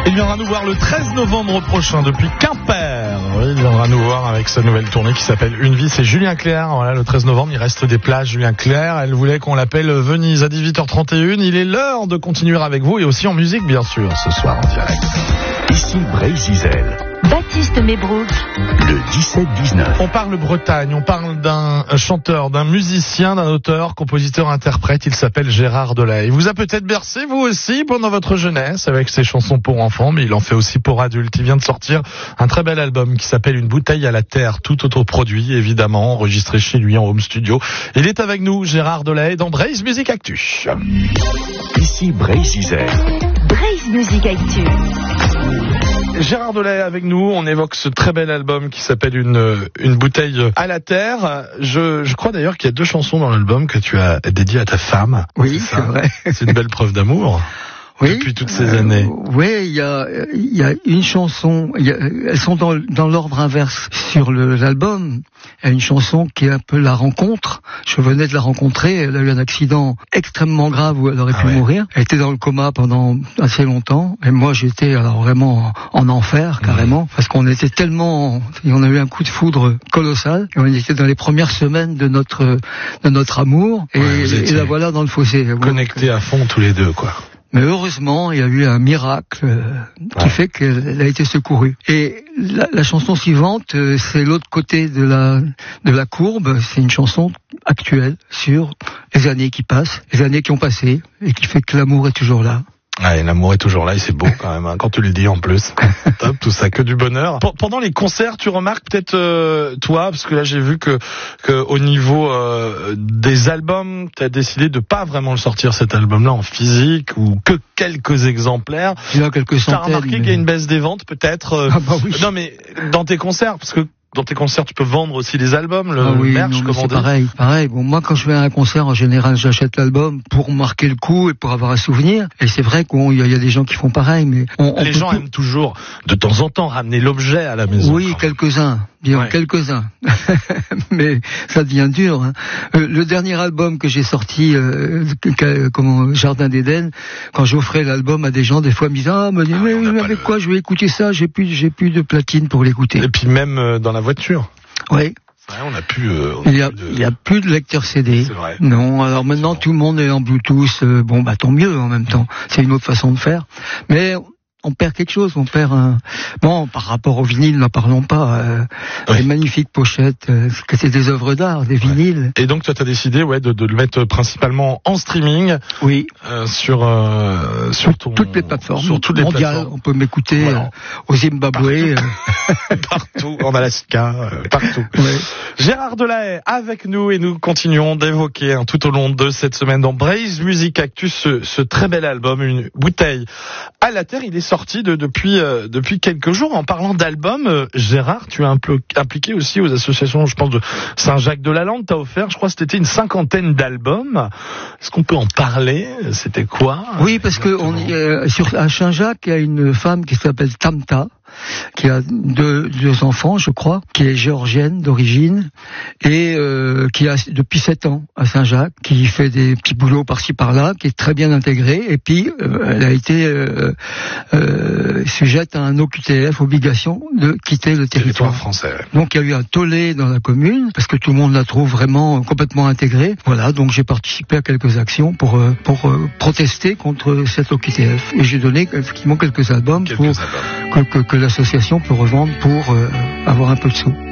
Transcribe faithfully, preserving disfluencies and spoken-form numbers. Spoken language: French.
Il viendra nous voir le treize novembre prochain depuis Quimper. Oui, il viendra nous voir avec sa nouvelle tournée qui s'appelle Une vie. C'est Julien Clerc. Voilà, le treize novembre, il reste des places. Julien Clerc, elle voulait qu'on l'appelle Venise à dix-huit heures trente et une. Il est l'heure de continuer avec vous et aussi en musique, bien sûr, ce soir en direct. Ici Bray-Zizel. Baptiste Mebrook. Le dix-sept dix-neuf. On parle Bretagne, on parle d'un chanteur, d'un musicien, d'un auteur, compositeur, interprète. Il s'appelle Gérard Delay. Il vous a peut-être bercé, vous aussi, pendant votre jeunesse, avec ses chansons pour enfants, mais il en fait aussi pour adultes. Il vient de sortir un très bel album qui s'appelle Une bouteille à la terre, tout autoproduit, évidemment, enregistré chez lui en home studio. Il est avec nous, Gérard Delay, dans Braise Music Actu. Ici Bray-Zizel. Braise Music Actu. Gérard Delay avec nous, on évoque ce très bel album qui s'appelle Une, une bouteille à la terre. Je, je crois d'ailleurs qu'il y a deux chansons dans l'album que tu as dédiées à ta femme. Oui, c'est, c'est vrai. C'est une belle preuve d'amour. Oui, depuis toutes ces euh, années. Oui, il y a, il y a une chanson, y a, elles sont dans, dans l'ordre inverse sur le, l'album. Il y a une chanson qui est un peu la rencontre. Je venais de la rencontrer, elle a eu un accident extrêmement grave où elle aurait ah pu ouais. mourir. Elle était dans le coma pendant assez longtemps. Et moi, j'étais alors vraiment en, en enfer, carrément. Mmh. Parce qu'on était tellement, on a eu un coup de foudre colossal. Et on était dans les premières semaines de notre, de notre amour. Et, ouais, et la voilà dans le fossé. Connectés à fond tous les deux, quoi. Mais heureusement, il y a eu un miracle euh, qui ouais. fait qu'elle a été secourue. Et la, la chanson suivante, euh, c'est l'autre côté de la de la courbe. C'est une chanson actuelle sur les années qui passent, les années qui ont passé, et qui fait que l'amour est toujours là. Ouais, l'amour est toujours là et c'est beau quand même, hein, quand tu le dis en plus. Top, tout ça, que du bonheur. P- pendant les concerts, tu remarques peut-être euh, toi, parce que là j'ai vu que, que au niveau euh, des albums, tu as décidé de pas vraiment le sortir cet album-là en physique ou que quelques exemplaires. Il y a quelques centaines. T'as remarqué mais... qu'il y a une baisse des ventes peut-être euh... ah bah oui. Non mais dans tes concerts, parce que dans tes concerts, tu peux vendre aussi les albums, le ah oui, merch, non, comme on c'est dit. pareil, pareil. Bon, moi, quand je vais à un concert, en général, j'achète l'album pour marquer le coup et pour avoir un souvenir. Et c'est vrai qu'il y, y a des gens qui font pareil, mais on, on les gens tout... aiment toujours, de temps en temps, ramener l'objet à la maison. Oui, quelques-uns. Disons ouais. quelques-uns, mais ça devient dur. Hein. Euh, le dernier album que j'ai sorti, euh, que, comment, Jardin d'Éden, quand j'offrais l'album à des gens, des fois ils me disaient ah mais, ah, mais, mais avec le... quoi je vais écouter ça, j'ai plus j'ai plus de platine pour l'écouter. Et puis même euh, dans la voiture. Oui. Ouais, on a plus. Euh, on il y a, plus de... il y a plus de lecteur C D. C'est vrai. Non, alors maintenant tout le monde est en Bluetooth. Euh, bon bah tant mieux en même temps. C'est une autre façon de faire, mais on perd quelque chose, on perd un... Bon, par rapport au vinyle, n'en parlons pas. Euh, oui. Les magnifiques pochettes, euh, que c'est des œuvres d'art, des vinyles. Ouais. Et donc, toi, tu as décidé ouais, de, de le mettre principalement en streaming. Oui. Euh, sur, euh, sur ton... toutes les plateformes. Sur toutes les mondiales. plateformes. On peut m'écouter voilà. euh, au Zimbabwe. Partout, partout en Alaska, euh, partout. Ouais. Gérard Delay avec nous et nous continuons d'évoquer hein, tout au long de cette semaine dans Braise Music Actu ce, ce très bel album, Une bouteille à la terre. Il est sorti de, depuis euh, depuis quelques jours. En parlant d'album, euh, Gérard, tu es un peu impliqué aussi aux associations, je pense de Saint-Jacques-de-la-Lande. T'as offert, je crois, c'était une cinquantaine d'albums. Est-ce qu'on peut en parler ? C'était quoi ? Oui, parce que on, euh, sur à Saint-Jacques, il y a une femme qui s'appelle Tamta, qui a deux, deux enfants, je crois, qui est géorgienne d'origine et euh, qui a depuis sept ans à Saint-Jacques, qui fait des petits boulots par-ci par-là, qui est très bien intégrée. Et puis, euh, elle a été euh, euh, sujette à un O Q T F, obligation de quitter le territoire, territoire français. Donc, il y a eu un tollé dans la commune parce que tout le monde la trouve vraiment complètement intégrée. Voilà, donc j'ai participé à quelques actions pour euh, pour euh, protester contre cette O Q T F et j'ai donné effectivement quelques albums quelques pour albums. que, que, que l'association peut revendre pour euh, avoir un peu de sous.